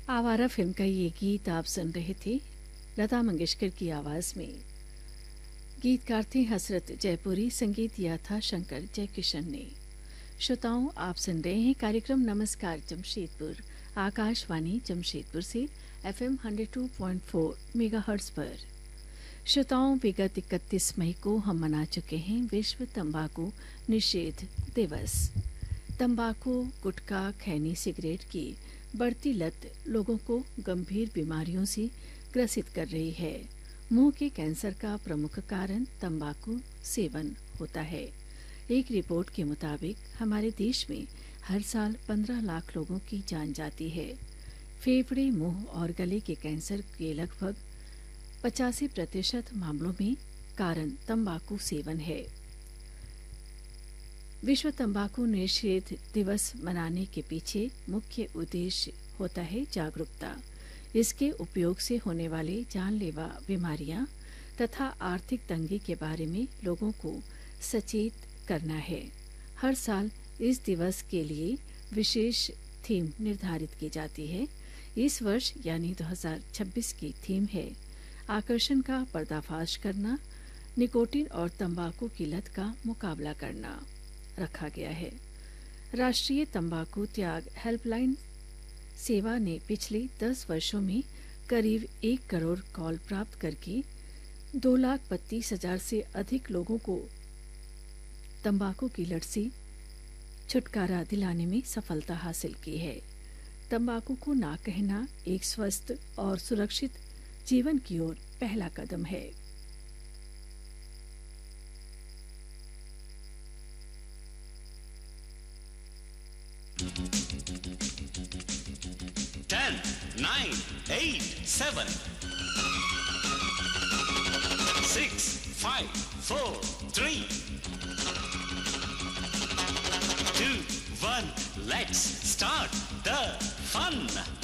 आवारा फिल्म का ये गीत आप सुन रहे थे लता मंगेशकर की आवाज में। गीतकार थे हसरत जयपुरी, संगीत दिया था शंकर जयकिशन ने। श्रोताओं, आप सुन रहे हैं कार्यक्रम नमस्कार जमशेदपुर, आकाशवाणी जमशेदपुर से FM 102.4 मेगाहर्ट्ज पर। श्रोताओं, विगत 31 मई को हम मना चुके हैं विश्व तंबाकू निषेध दिवस। तंबाकू, गुटखा, खैनी, सिगरेट की बढ़ती लत लोगों को गंभीर बीमारियों से ग्रसित कर रही है। मुंह के कैंसर का प्रमुख कारण तंबाकू सेवन होता है। एक रिपोर्ट के मुताबिक हमारे देश में हर साल 15 लाख लोगों की जान जाती है। फेफड़े, मुंह और गले के कैंसर के लगभग 85% मामलों में कारण तंबाकू सेवन है। विश्व तंबाकू निषेध दिवस मनाने के पीछे मुख्य उद्देश्य होता है जागरूकता। इसके उपयोग से होने वाले जानलेवा बीमारियां तथा आर्थिक तंगी के बारे में लोगों को सचेत करना है। हर साल इस दिवस के लिए विशेष थीम निर्धारित की जाती है। इस वर्ष यानी 2026 की थीम है आकर्षण का पर्दाफाश करना, निकोटीन और तंबाकू की लत का मुकाबला करना रखा गया है। राष्ट्रीय तंबाकू त्याग हेल्पलाइन सेवा ने पिछले 10 वर्षों में करीब 1 करोड़ कॉल प्राप्त करके 2,32,000 से अधिक लोगों को तंबाकू की लत से छुटकारा दिलाने में सफलता हासिल की है। तंबाकू को ना कहना एक स्वस्थ और सुरक्षित जीवन की ओर पहला कदम है। 10, 9, 8, 7, 6, 5, 4, 3, 2, 1. Let's start the fun.